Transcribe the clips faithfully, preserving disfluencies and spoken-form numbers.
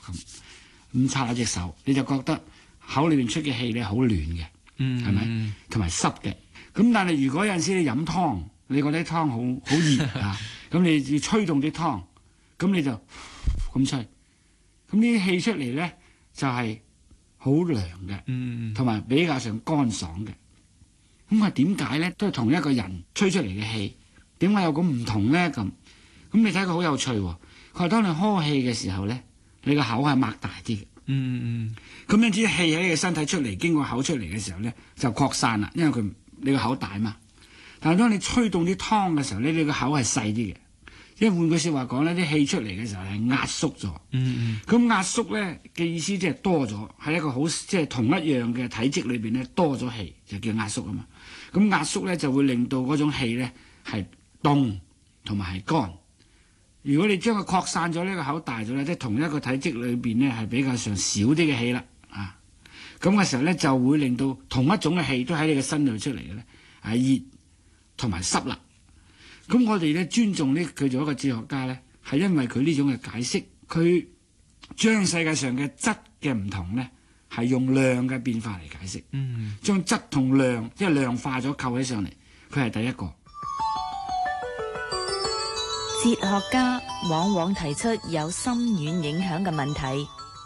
咁，咁擦下隻手，你就覺得口裏面出嘅氣咧好暖嘅，係咪、嗯？同埋濕嘅。咁但係如果有陣時你飲湯，你覺得啲湯好好熱啊，咁你要吹動啲湯，咁你就咁吹，咁呢啲氣出嚟咧就係、是、好涼嘅，同埋比較上乾爽嘅。咁啊點解咧？都係同一個人吹出嚟嘅氣，點解有咁唔同咧？咁咁你睇佢好有趣喎、哦。佢話當你呵氣嘅時候咧，你個口係擘大啲嘅。嗯嗯。咁樣啲氣喺你嘅身體出嚟，經過口出嚟嘅時候咧，就擴散啦。因為佢你個口大嘛。但係當你吹動啲湯嘅時候咧，你個口係細啲嘅。因為換句説話講咧，啲氣出嚟嘅時候係壓縮咗。嗯嗯。咁壓縮咧嘅意思即係多咗，係一個好即係同一樣嘅體積裏邊咧多咗氣，就叫壓縮啊嘛。咁壓縮咧就會令到嗰種氣咧係凍同埋係乾。如果你將佢擴散咗呢個口大咗咧，即係同一個體積裏邊咧係比較上少啲嘅氣啦。啊，咁嘅時候咧就會令到同一種嘅氣都喺你嘅身度出嚟嘅咧係熱同埋濕啦。咁我哋咧尊重呢佢做一個哲學家咧，係因為佢呢種嘅解釋，佢將世界上嘅質嘅唔同咧。係用量嘅變化嚟解釋，嗯、將質同量即係量化咗扣起上嚟，佢係第一個。 哲學家往往提出有深遠影響嘅問題。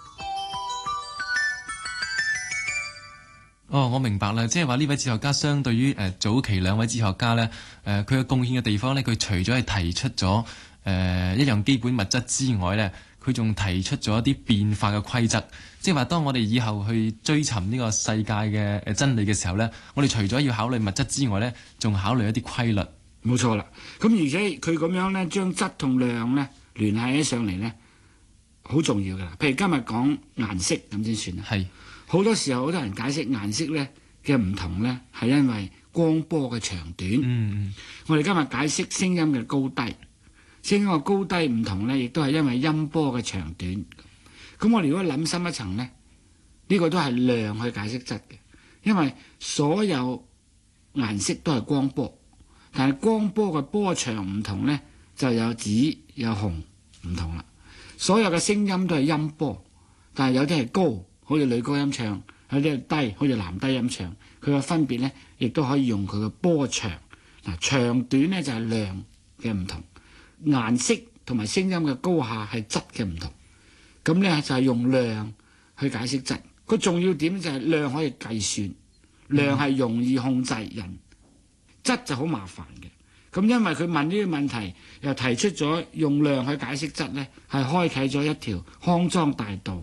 哦，我明白啦，即係話呢位哲學家相對於誒、呃、早期兩位哲學家咧，誒佢嘅貢獻嘅地方咧，佢除咗係提出咗誒、呃、一樣基本物質之外咧。佢仲提出咗一啲變化嘅規則，即係話當我哋以後去追尋呢個世界嘅誒真理嘅時候咧，我哋除咗要考慮物質之外咧，仲考慮一啲規律。 冇錯啦，咁而且佢咁樣咧，將質同量咧聯繫起上嚟咧，好重要㗎啦。譬如今日講顏色咁先算啦。係好多時候好多人解釋顏色咧嘅唔同咧，係因為光波嘅長短。嗯，我哋今日解釋聲音嘅高低。聲音嘅高低唔同咧，亦都係因為音波嘅長短。咁我哋如果諗深一層咧，呢、呢個都係量去解釋質嘅，因為所有顏色都係光波，但係光波嘅波長唔同咧，就有紫有紅唔同啦。所有嘅聲音都係音波，但係有啲係高，好似女高音唱；有啲係低，好似男低音唱。佢嘅分別咧，亦都可以用佢嘅波長。嗱，長短咧就係量嘅唔同。顏色同埋聲音嘅高下係質嘅唔同，咁咧就係用量去解釋質。個重要點就係量可以計算，量係容易控制人，質就好麻煩嘅。咁因為佢問呢啲問題，又提出咗用量去解釋質咧，係開啟咗一條康莊大道，